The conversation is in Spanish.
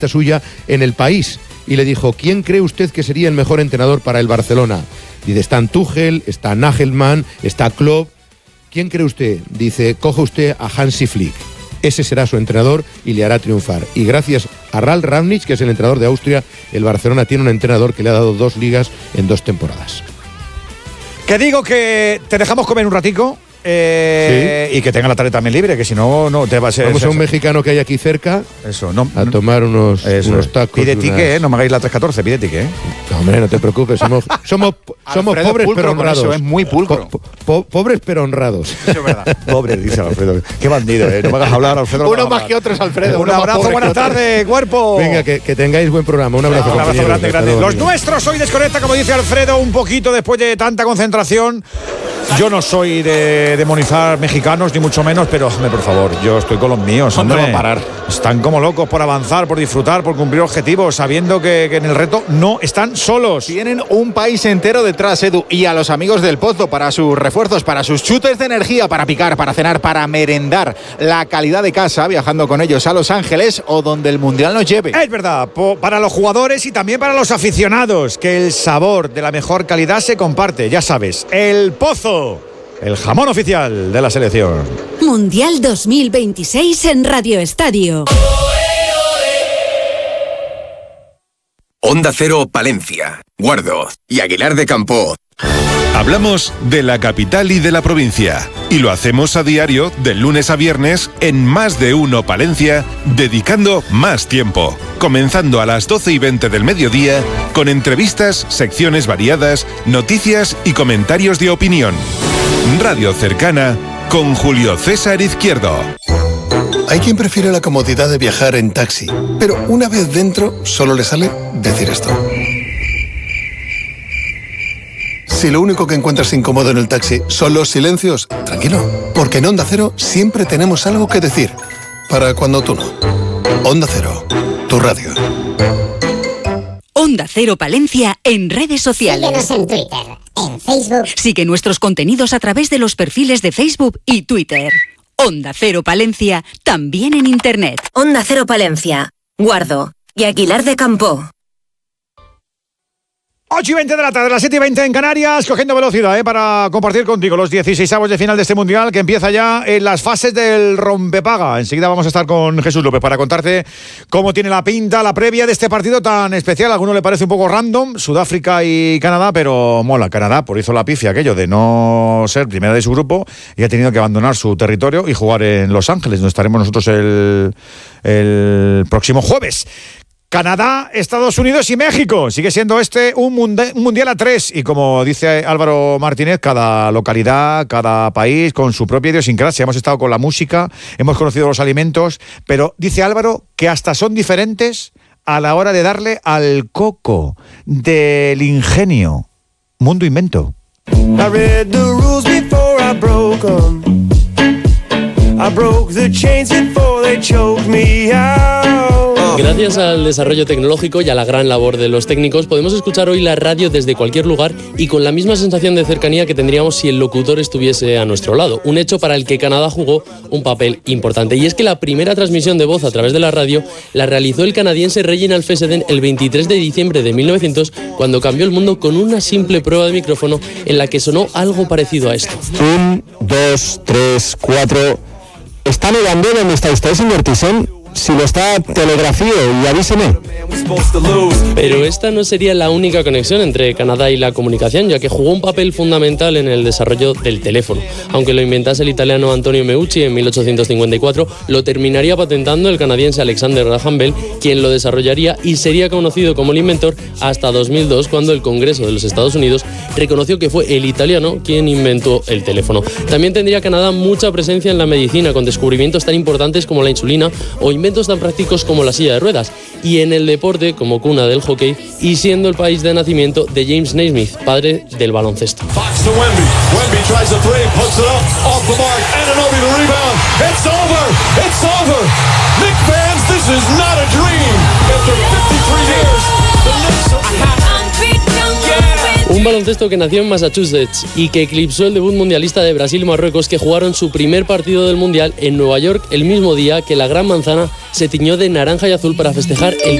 suya en El País y le dijo: ¿quién cree usted que sería el mejor entrenador para el Barcelona? Dice: está Tuchel, está Nagelsmann, está Klopp. ¿Quién cree usted? Dice: coja usted a Hansi Flick. Ese será su entrenador y le hará triunfar. Y gracias a Ralf Rangnick, que es el entrenador de Austria, el Barcelona tiene un entrenador que le ha dado 2 ligas en 2 temporadas. Que digo que te dejamos comer un ratico. Sí. Y que tenga la tarde también libre, que si no, no te va a ser. Vamos a un mexicano que hay aquí cerca. Eso, no. A tomar unos tacos. Pide ticket, no me hagáis la 314, pide ticket. No, hombre, no te preocupes, somos pobres pero honrados. Eso es muy pulcro. Pobres pero honrados. Eso es verdad. Pobres, dice Alfredo. Qué bandido, no me hagas hablar, Alfredo. Uno más que otros, Alfredo. Un abrazo, buenas tardes, cuerpo. Venga, que tengáis buen programa. Un abrazo. Un abrazo grande. Los nuestros hoy desconecta, como dice Alfredo, un poquito después de tanta concentración. Yo no soy de demonizar mexicanos, ni mucho menos, pero, hombre, por favor, yo estoy con los míos, hombre. No va a parar. Están como locos por avanzar, por disfrutar, por cumplir objetivos, sabiendo que en el reto no están solos. Tienen un país entero detrás, Edu, y a los amigos del Pozo para sus refuerzos, para sus chutes de energía, para picar, para cenar, para merendar. La calidad de casa, viajando con ellos a Los Ángeles o donde el Mundial nos lleve. Es verdad, para los jugadores y también para los aficionados, que el sabor de la mejor calidad se comparte, ya sabes, el Pozo. El jamón oficial de la selección. Mundial 2026 en Radio Estadio. Onda Cero Palencia, Guardo y Aguilar de Campoo. Hablamos de la capital y de la provincia. Y lo hacemos a diario, de lunes a viernes, en Más de Uno Palencia, dedicando más tiempo. Comenzando a las 12:20 del mediodía, con entrevistas, secciones variadas, noticias y comentarios de opinión. Radio cercana, con Julio César Izquierdo. Hay quien prefiere la comodidad de viajar en taxi, pero una vez dentro solo le sale decir esto. Si lo único que encuentras incómodo en el taxi son los silencios, tranquilo, porque en Onda Cero siempre tenemos algo que decir, para cuando tú no. Onda Cero, tu radio. Onda Cero Palencia en redes sociales. Síguenos en Twitter, en Facebook. Sigue nuestros contenidos a través de los perfiles de Facebook y Twitter. Onda Cero Palencia, también en Internet. Onda Cero Palencia, Guardo y Aguilar de Campoo. 8:20 de la tarde, las 7:20 en Canarias, cogiendo velocidad para compartir contigo los 16avos de final de este Mundial que empieza ya en las fases del rompepaga. Enseguida vamos a estar con Jesús López para contarte cómo tiene la pinta la previa de este partido tan especial. A alguno le parece un poco random, Sudáfrica y Canadá, pero mola. Canadá por hizo la pifia aquello de no ser primera de su grupo y ha tenido que abandonar su territorio y jugar en Los Ángeles, donde estaremos nosotros el próximo jueves. Canadá, Estados Unidos y México. Sigue siendo un mundial a 3. Y como dice Álvaro Martínez, cada localidad, cada país con su propia idiosincrasia. Hemos estado con la música, hemos conocido los alimentos, pero dice Álvaro que hasta son diferentes a la hora de darle al coco del ingenio. Mundo Invento. I read the rules before I broke them. I broke the chains before they choked me out. Gracias al desarrollo tecnológico y a la gran labor de los técnicos, podemos escuchar hoy la radio desde cualquier lugar y con la misma sensación de cercanía que tendríamos si el locutor estuviese a nuestro lado. Un hecho para el que Canadá jugó un papel importante. Y es que la primera transmisión de voz a través de la radio la realizó el canadiense Reginald Fessenden el 23 de diciembre de 1900, cuando cambió el mundo con una simple prueba de micrófono en la que sonó algo parecido a esto. 1, 2, 3, 4... ¿Está nevando donde está usted, señor Thyssen? Si lo está, telegrafíe y avíseme. Pero esta no sería la única conexión entre Canadá y la comunicación, ya que jugó un papel fundamental en el desarrollo del teléfono. Aunque lo inventase el italiano Antonio Meucci en 1854, lo terminaría patentando el canadiense Alexander Graham Bell, quien lo desarrollaría y sería conocido como el inventor hasta 2002, cuando el Congreso de los Estados Unidos reconoció que fue el italiano quien inventó el teléfono. También tendría Canadá mucha presencia en la medicina, con descubrimientos tan importantes como la insulina o inventos tan prácticos como la silla de ruedas, y en el deporte como cuna del hockey, y siendo el país de nacimiento de James Naismith, padre del baloncesto. Un baloncesto baloncesto que nació en Massachusetts y que eclipsó el debut mundialista de Brasil y Marruecos, que jugaron su primer partido del Mundial en Nueva York el mismo día que la Gran Manzana se tiñó de naranja y azul para festejar el